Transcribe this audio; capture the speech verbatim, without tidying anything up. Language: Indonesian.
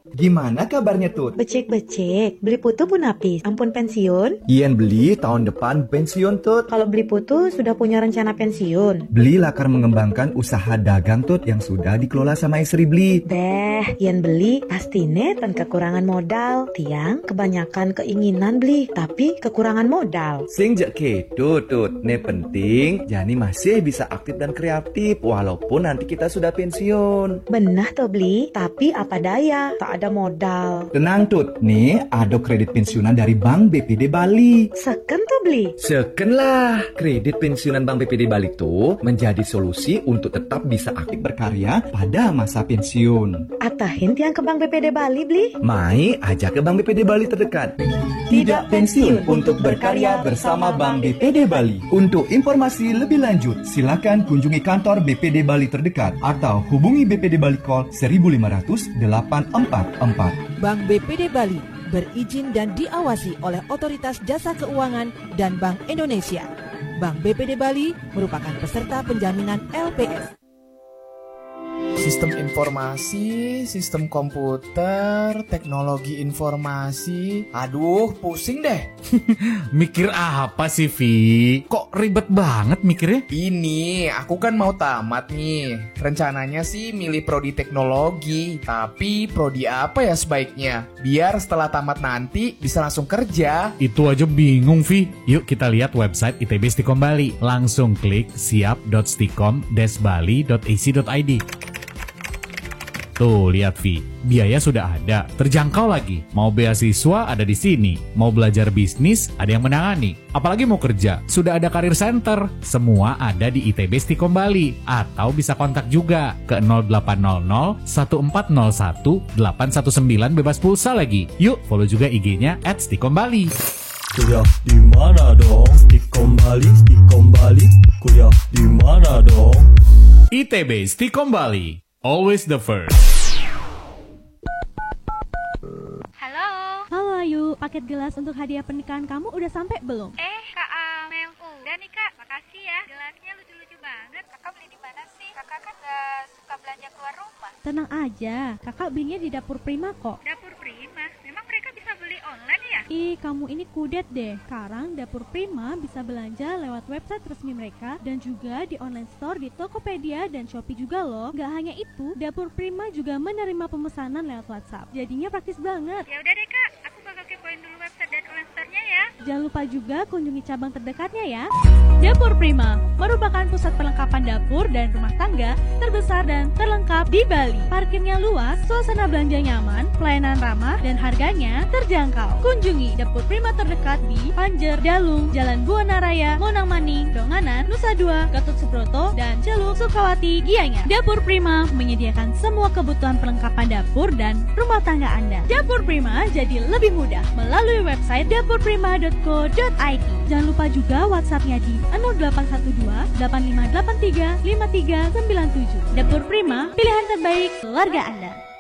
Gimana kabarnya Tut? Becek-becek, beli putu pun habis. Ampun pensiun? Ian beli tahun depan pensiun Tut. Kalau beli putu sudah punya rencana pensiun? Beli lakar mengembangkan usaha dagang Tut yang sudah dikelola sama istri Beli. Deh, Ian beli pasti neten kekurangan modal. Tiang kebanyakan keinginan beli, tapi kekurangan modal. Sing jak kedo Tut, ne penting Jani masih bisa aktif dan kreatif walaupun nanti kita sudah pensiun. Benah toh beli, tapi apa daya, tak ada modal. Tenang Tut, nih ada kredit pensiunan dari Bank B P D Bali. Seken tuh beli. Seken lah, kredit pensiunan Bank B P D Bali tuh menjadi solusi untuk tetap bisa aktif berkarya pada masa pensiun. Atahin tiang ke Bank B P D Bali beli. Mai ajak ke Bank B P D Bali terdekat. Tidak pensiun untuk berkarya bersama Bank B P D Bali. Untuk informasi lebih lanjut, silakan kunjungi kantor B P D Bali terdekat atau hubungi B P D Bali Call seribu lima ratus delapan empat empat. Bank B P D Bali berizin dan diawasi oleh Otoritas Jasa Keuangan dan Bank Indonesia. Bank B P D Bali merupakan peserta penjaminan L P S. Sistem informasi, sistem komputer, teknologi informasi. Aduh, pusing deh. Mikir apa sih, Vi? Kok ribet banget mikirnya? Ini, aku kan mau tamat nih. Rencananya sih milih prodi teknologi. Tapi prodi apa ya sebaiknya? Biar setelah tamat nanti bisa langsung kerja. Itu aja bingung, Vi. Yuk kita lihat website I T B Stikom Bali. Langsung klik siap dot stikom dash bali dot a c dot i d. Tuh, lihat Vi, biaya sudah ada, terjangkau lagi. Mau beasiswa ada di sini, mau belajar bisnis ada yang menangani. Apalagi mau kerja, sudah ada karir center. Semua ada di I T B Stikom Bali. Atau bisa kontak juga ke nol delapan nol nol satu empat nol satu delapan satu sembilan bebas pulsa lagi. Yuk, follow juga I G-nya at stikom bali. Kuliah di mana dong? Stikom Bali, Stikom Bali. Kuliah di mana dong? I T B Stikom Bali. Always the first. Halo. Halo Ayu, paket gelas untuk hadiah pernikahan kamu udah sampai belum? Eh, Kak Amel. Udah nih Kak, makasih ya. Gelasnya lucu-lucu banget. Kakak beli di mana sih? Kakak kan gak suka belanja keluar rumah. Tenang aja, kakak belinya di Dapur Prima kok. Dapur Prima? Memang mereka bisa beli online ya? Ih, kamu ini kudet deh. Sekarang Dapur Prima bisa belanja lewat website resmi mereka dan juga di online store di Tokopedia dan Shopee juga loh. Gak hanya itu, Dapur Prima juga menerima pemesanan lewat WhatsApp. Jadinya praktis banget. Ya udah deh Kak, aku bakal kepoin dulu website dan online store-nya ya. Jangan lupa juga kunjungi cabang terdekatnya ya. Dapur Prima merupakan pusat perlengkapan dapur dan rumah tangga terbesar dan terlengkap di Bali. Parkirnya luas, suasana belanja nyaman, pelayanan ramah, dan harganya terjangkau. Kunjungi Dapur Prima terdekat di Panjer, Dalung, Jalan Buana Raya, Monang Maning, Donganan, Nusa Dua, Gatot Subroto, dan Celuk, Sukawati, Gianyar. Dapur Prima menyediakan semua kebutuhan perlengkapan dapur dan rumah tangga Anda. Dapur Prima jadi lebih mudah melalui website dapur prima dot co dot i d. Jangan lupa juga WhatsApp-nya di nol delapan satu dua delapan lima delapan tiga lima tiga sembilan tujuh. Dapur Prima, pilihan terbaik keluarga Anda.